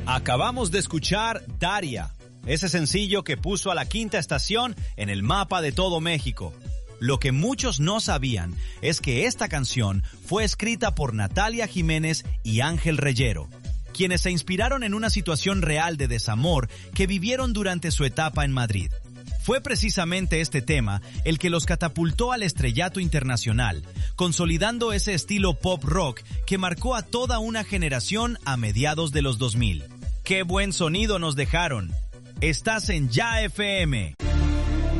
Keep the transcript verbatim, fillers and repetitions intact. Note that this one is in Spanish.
Acabamos de escuchar Daria, ese sencillo que puso a La Quinta Estación en el mapa de todo México. Lo que muchos no sabían es que esta canción fue escrita por Natalia Jiménez y Ángel Reyero, quienes se inspiraron en una situación real de desamor que vivieron durante su etapa en Madrid. Fue precisamente este tema el que los catapultó al estrellato internacional, consolidando ese estilo pop rock que marcó a toda una generación a mediados de los dos mil. ¡Qué buen sonido nos dejaron! Estás en Ya F M.